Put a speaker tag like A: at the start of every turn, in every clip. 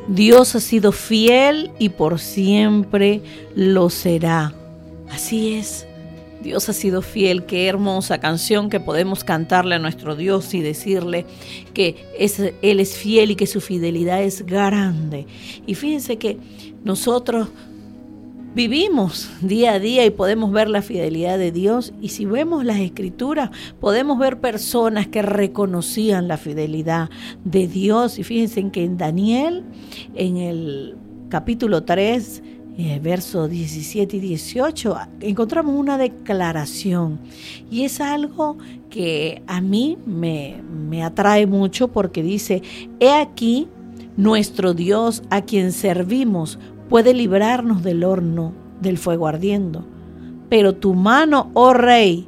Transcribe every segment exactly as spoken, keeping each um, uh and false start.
A: Dios ha sido fiel y por siempre lo será. Así es. Dios ha sido fiel. Qué hermosa canción que podemos cantarle a nuestro Dios y decirle que es, Él es fiel y que su fidelidad es grande. Y fíjense que nosotros vivimos día a día y podemos ver la fidelidad de Dios, y si vemos las Escrituras podemos ver personas que reconocían la fidelidad de Dios. Y fíjense en que en Daniel, en el capítulo tres, eh, versos diecisiete y dieciocho, encontramos una declaración, y es algo que a mí me, me atrae mucho, porque dice: he aquí nuestro Dios a quien servimos puede librarnos del horno del fuego ardiendo. Pero tu mano, oh rey,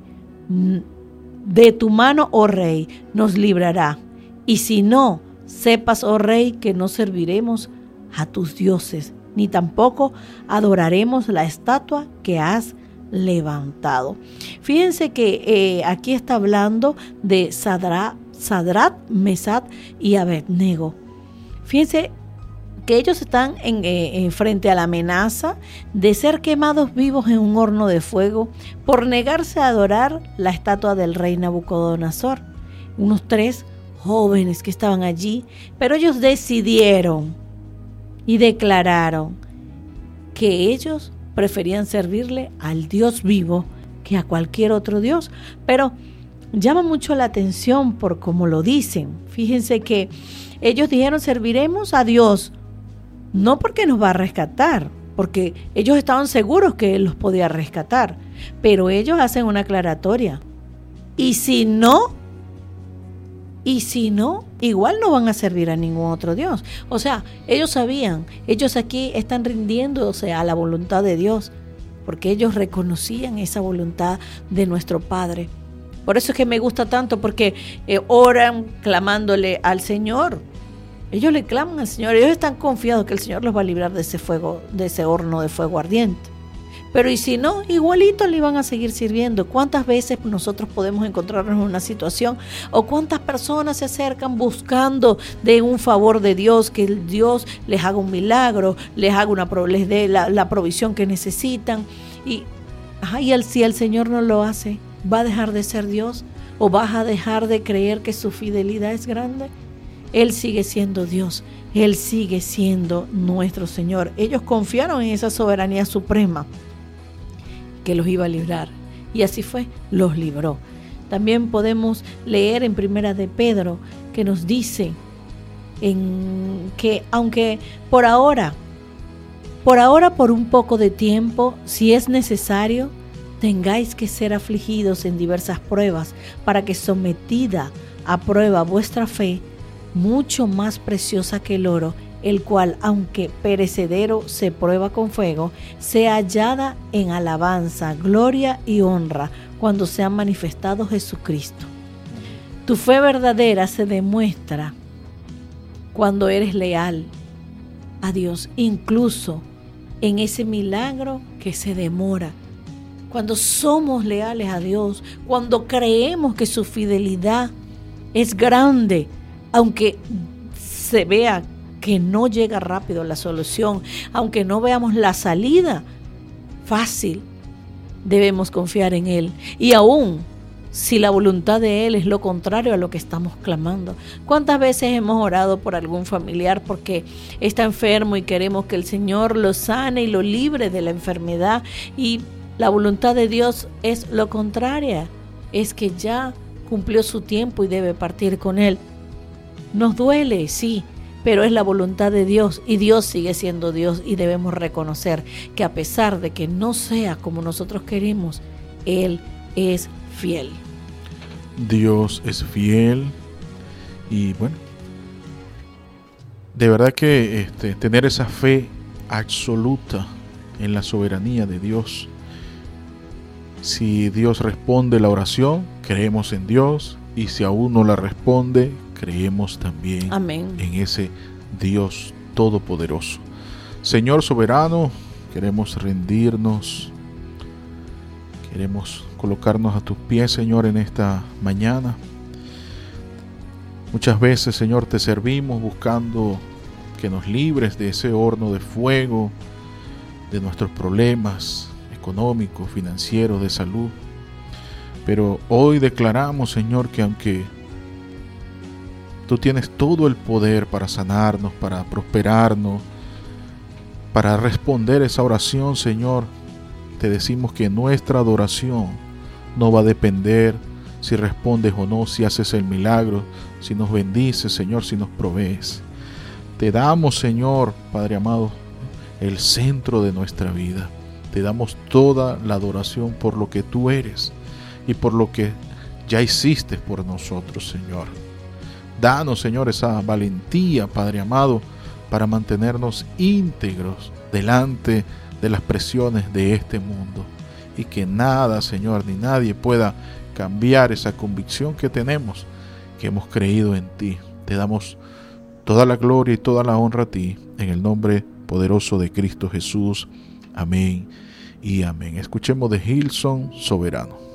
A: de tu mano, oh rey, nos librará. Y si no, sepas, oh rey, que no serviremos a tus dioses, ni tampoco adoraremos la estatua que has levantado. Fíjense que eh, aquí está hablando de Sadrat, Sadrat, Mesat y Abednego. Fíjense que ellos están en, eh, en frente a la amenaza de ser quemados vivos en un horno de fuego por negarse a adorar la estatua del rey Nabucodonosor. Unos tres jóvenes que estaban allí, pero ellos decidieron y declararon que ellos preferían servirle al Dios vivo que a cualquier otro Dios. Pero llama mucho la atención por cómo lo dicen. Fíjense que ellos dijeron: serviremos a Dios, no porque nos va a rescatar, porque ellos estaban seguros que Él los podía rescatar, pero ellos hacen una aclaratoria. Y si no, y si no, igual no van a servir a ningún otro Dios. O sea, ellos sabían, ellos aquí están rindiéndose a la voluntad de Dios, porque ellos reconocían esa voluntad de nuestro Padre. Por eso es que me gusta tanto, porque eh, oran clamándole al Señor. Ellos le claman al Señor, ellos están confiados que el Señor los va a librar de ese fuego, de ese horno de fuego ardiente. Pero y si no, igualito le iban a seguir sirviendo. ¿Cuántas veces nosotros podemos encontrarnos en una situación, o cuántas personas se acercan buscando de un favor de Dios, que el Dios les haga un milagro, les haga una les dé la, la provisión que necesitan, y, ajá, y el, si el Señor no lo hace, ¿va a dejar de ser Dios? ¿O vas a dejar de creer que su fidelidad es grande? Él sigue siendo Dios, Él sigue siendo nuestro Señor. Ellos confiaron en esa soberanía suprema que los iba a librar, y así fue, los libró. También podemos leer en Primera de Pedro, que nos dice en que aunque por ahora, por ahora por un poco de tiempo, si es necesario, tengáis que ser afligidos en diversas pruebas, para que sometida a prueba vuestra fe, mucho más preciosa que el oro, el cual, aunque perecedero, se prueba con fuego, sea hallada en alabanza, gloria y honra cuando sea manifestado Jesucristo. Tu fe verdadera se demuestra cuando eres leal a Dios, incluso en ese milagro que se demora. Cuando somos leales a Dios, cuando creemos que su fidelidad es grande, aunque se vea que no llega rápido la solución, aunque no veamos la salida fácil, debemos confiar en Él. Y aún si la voluntad de Él es lo contrario a lo que estamos clamando. ¿Cuántas veces hemos orado por algún familiar porque está enfermo y queremos que el Señor lo sane y lo libre de la enfermedad, y la voluntad de Dios es lo contrario, es que ya cumplió su tiempo y debe partir con Él? Nos duele, sí, pero es la voluntad de Dios, y Dios sigue siendo Dios, y debemos reconocer que a pesar de que no sea como nosotros queremos, Él es fiel.
B: Dios es fiel, y bueno, de verdad que este, tener esa fe absoluta en la soberanía de Dios. Si Dios responde la oración, creemos en Dios, y si aún no la responde, creemos también Amén. En ese Dios todopoderoso. Señor soberano, queremos rendirnos, queremos colocarnos a tus pies, Señor, en esta mañana. Muchas veces, Señor, te servimos buscando que nos libres de ese horno de fuego, de nuestros problemas económicos, financieros, de salud. Pero hoy declaramos, Señor, que aunque Tú tienes todo el poder para sanarnos, para prosperarnos, para responder esa oración, Señor, te decimos que nuestra adoración no va a depender si respondes o no, si haces el milagro, si nos bendices, Señor, si nos provees. Te damos, Señor, Padre amado, el centro de nuestra vida. Te damos toda la adoración por lo que tú eres y por lo que ya hiciste por nosotros, Señor. Danos, Señor, esa valentía, Padre amado, para mantenernos íntegros delante de las presiones de este mundo. Y que nada, Señor, ni nadie pueda cambiar esa convicción que tenemos, que hemos creído en ti. Te damos toda la gloria y toda la honra a ti, en el nombre poderoso de Cristo Jesús. Amén y amén. Escuchemos de Hillsong Soberano.